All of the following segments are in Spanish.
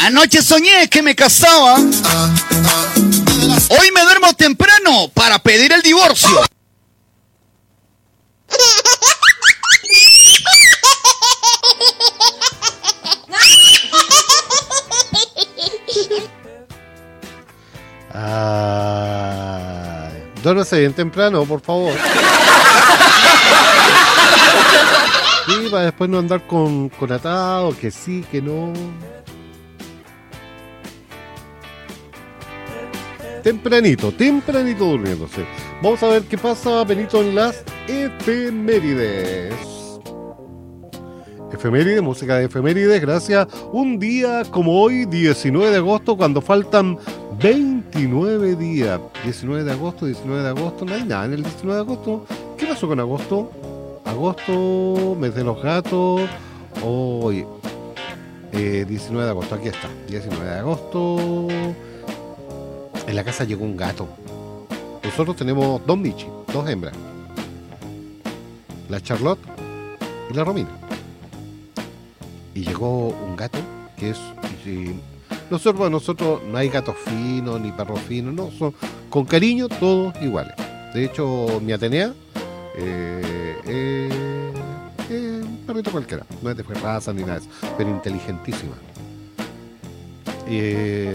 Anoche soñé que me casaba. Hoy me duermo temprano para pedir el divorcio. Duérmese bien temprano, por favor. Sí, para después no andar con atado, que sí, que no. Tempranito durmiéndose. Vamos a ver qué pasa, Benito, en las efemérides. Efemérides, música de efemérides, gracias. Un día como hoy, 19 de agosto, cuando faltan 29 días. 19 de agosto, no hay nada en el 19 de agosto. ¿Qué pasó con agosto? Agosto, mes de los gatos. Oye, 19 de agosto, aquí está. 19 de agosto. En la casa llegó un gato. Nosotros tenemos dos Michi, dos hembras. La Charlotte y la Romina. Y llegó un gato que es... Nosotros no hay gatos finos ni perros finos, no, son con cariño todos iguales. De hecho, mi Atenea un perrito cualquiera, no es de raza ni nada de eso, pero inteligentísima. Y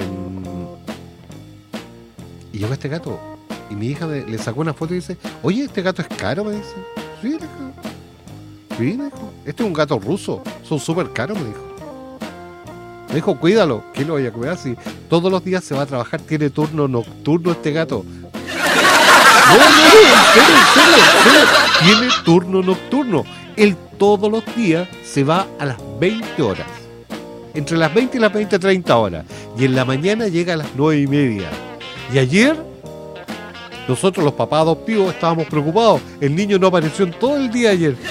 llegó este gato y mi hija le sacó una foto y dice: oye, este gato es caro, me dice. Sí, me dijo. Este es un gato ruso, son súper caros, me dijo. Me dijo, cuídalo. ¿Qué lo voy a cuidar si todos los días se va a trabajar? Tiene turno nocturno este gato. No, en serio. Tiene turno nocturno. Él todos los días se va a las 20 horas. Entre las 20 y las 20:30 horas. Y en la mañana llega a las 9:30. Y ayer, nosotros los papás adoptivos estábamos preocupados. El niño no apareció en todo el día ayer.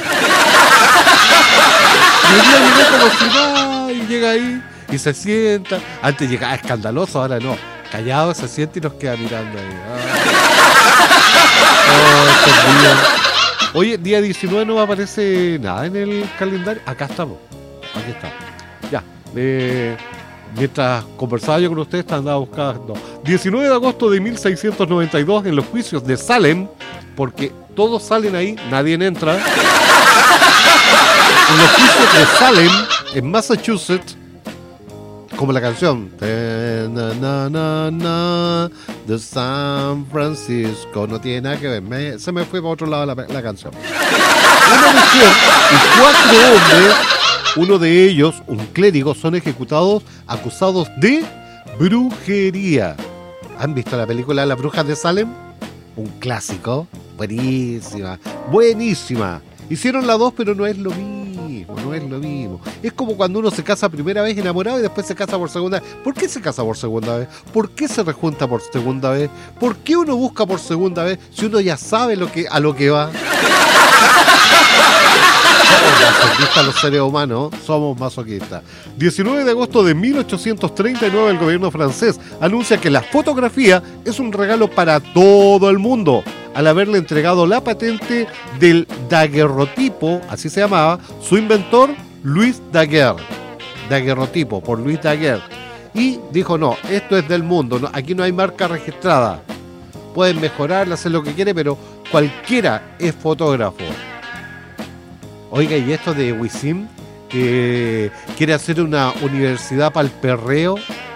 Y el día llegó como si nada, y llega ahí y se sienta. Antes llegaba escandaloso, ahora no. Callado se sienta y nos queda mirando ahí. Oye, día 19 no aparece nada en el calendario. Acá estamos. Aquí estamos. Ya. Mientras conversaba yo con ustedes, andaba buscando 19 de agosto de 1692 en los juicios de Salem, porque todos salen ahí, nadie entra. En los juicios de Salem, en Massachusetts, como la canción de San Francisco, no tiene nada que ver, se me fue para otro lado la canción. Una mujer y 4 hombres, uno de ellos, un clérigo, son ejecutados acusados de brujería. ¿Han visto la película Las Brujas de Salem? Un clásico, buenísima. Hicieron la 2, pero no es lo mismo. Es como cuando uno se casa primera vez enamorado y después se casa por segunda vez. ¿Por qué se casa por segunda vez? ¿Por qué se rejunta por segunda vez? ¿Por qué uno busca por segunda vez si uno ya sabe a lo que va? Somos masoquistas los seres humanos, somos masoquistas. 19 de agosto de 1839 el gobierno francés anuncia que la fotografía es un regalo para todo el mundo, al haberle entregado la patente del daguerrotipo, así se llamaba, su inventor Louis Daguerre. Daguerrotipo, por Louis Daguerre. Y dijo, no, esto es del mundo, no, aquí no hay marca registrada. Pueden mejorarla, hacer lo que quieren, pero cualquiera es fotógrafo. Oiga, y esto de Wisim, que quiere hacer una universidad para el perreo.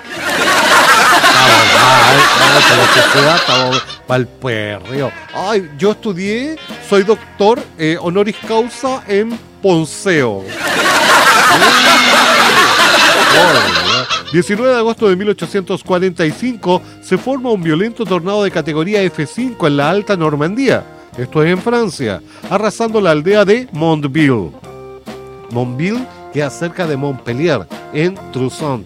Estamos para el perreo. Ay, yo estudié, soy doctor honoris causa en ponceo. 19 de agosto de 1845 se forma un violento tornado de categoría F5 en la Alta Normandía. Esto es en Francia, arrasando la aldea de Montville. Montville queda cerca de Montpellier, en Trusson.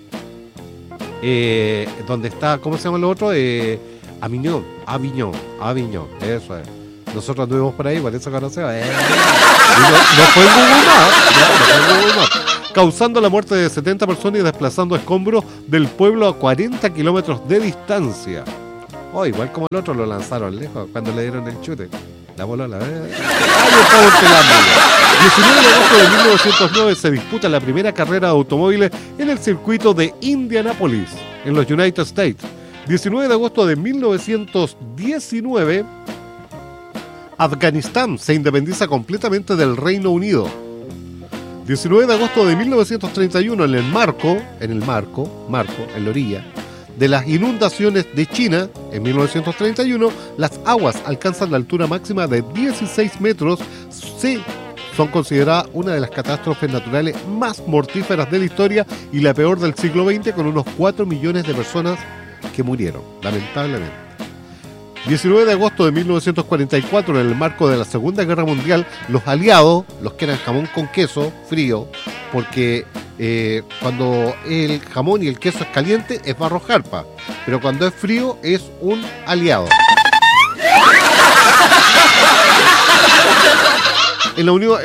Donde está, ¿cómo se llama lo otro? Avignon, eso es. Nosotros anduvimos por ahí, por eso conocemos. No fue en Google Maps, causando la muerte de 70 personas y desplazando escombros del pueblo a 40 kilómetros de distancia. Igual como el otro lo lanzaron lejos cuando le dieron el chute. La bolola, Ahí estamos pelando. 19 de agosto de 1909 se disputa la primera carrera de automóviles en el circuito de Indianápolis, en los United States. 19 de agosto de 1919, Afganistán se independiza completamente del Reino Unido. 19 de agosto de 1931, en la orilla de las inundaciones de China, en 1931, las aguas alcanzan la altura máxima de 16 metros. Son consideradas una de las catástrofes naturales más mortíferas de la historia y la peor del siglo XX, con unos 4 millones de personas que murieron, lamentablemente. 19 de agosto de 1944, en el marco de la Segunda Guerra Mundial, los aliados, los que eran jamón con queso, frío, porque cuando el jamón y el queso es caliente es barro jarpa, pero cuando es frío es un aliado. En la Unión,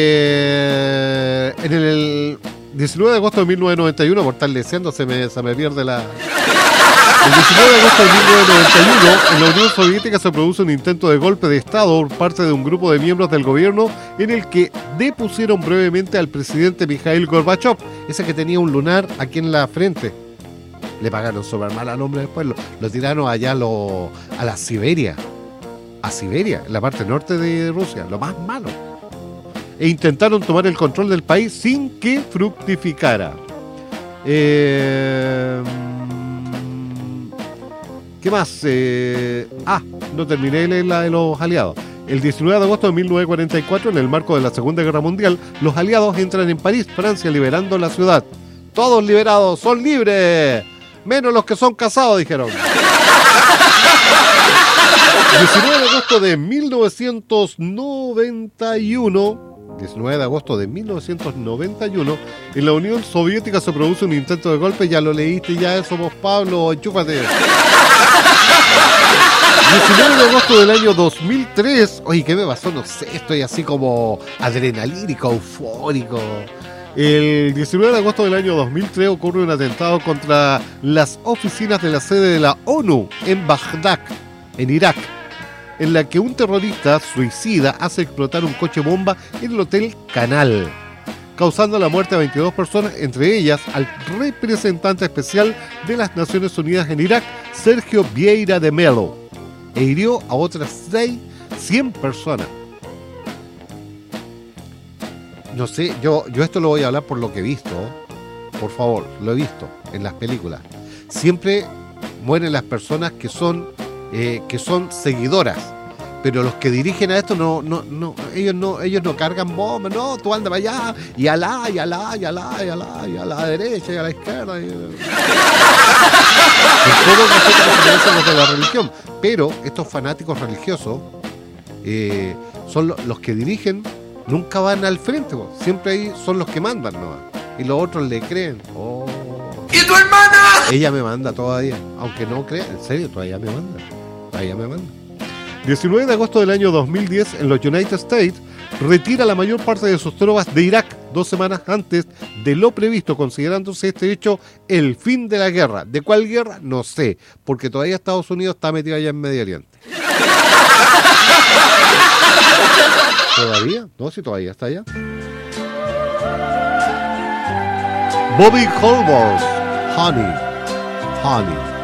en el 19 de agosto de 1991, por estar leseando, se me pierde la... El 19 de agosto de 1991, en la Unión Soviética se produce un intento de golpe de Estado por parte de un grupo de miembros del gobierno en el que depusieron brevemente al presidente Mikhail Gorbachev, ese que tenía un lunar aquí en la frente. Le pagaron súper mal al hombre después, lo tiraron allá a la Siberia, en la parte norte de Rusia, lo más malo. E intentaron tomar el control del país sin que fructificara. ¿Qué más? No terminé de leer la de los aliados. El 19 de agosto de 1944, en el marco de la Segunda Guerra Mundial, los aliados entran en París, Francia, liberando la ciudad. Todos liberados, son libres, menos los que son casados, dijeron. 19 de agosto de 1991, en la Unión Soviética se produce un intento de golpe. Ya lo leíste, ya somos Pablo, enchúfate. 19 de agosto del año 2003. Oye, ¿qué me pasó? No sé, estoy así como adrenalínico, eufórico. El 19 de agosto del año 2003 ocurre un atentado contra las oficinas de la sede de la ONU en Bagdad, en Irak, en la que un terrorista suicida hace explotar un coche bomba en el Hotel Canal, causando la muerte de 22 personas, entre ellas al representante especial de las Naciones Unidas en Irak, Sergio Vieira de Mello, e hirió a otras 100 personas. No sé, yo esto lo voy a hablar por lo que he visto, por favor, lo he visto en las películas. Siempre mueren las personas que son seguidoras, pero los que dirigen a esto ellos no cargan bombas, no, tú andas para allá y a la derecha y a la izquierda. Todos nosotros conocemos los de la religión, pero estos fanáticos religiosos son los que dirigen, nunca van al frente, siempre ahí son los que mandan, ¿no? Y los otros le creen. ¿Y tu hermana? Ella me manda todavía, aunque no crea, en serio, todavía me manda. 19 de agosto del año 2010, en los United States, retira la mayor parte de sus tropas de Irak 2 semanas antes de lo previsto, considerándose este hecho el fin de la guerra. ¿De cuál guerra? No sé, porque todavía Estados Unidos está metido allá en Medio Oriente. ¿Todavía? No, si todavía está allá. Bobby Holborn, Honey.